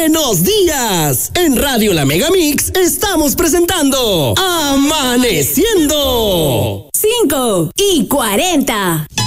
¡Buenos días! En Radio La Megamix estamos presentando Amaneciendo. 5:40.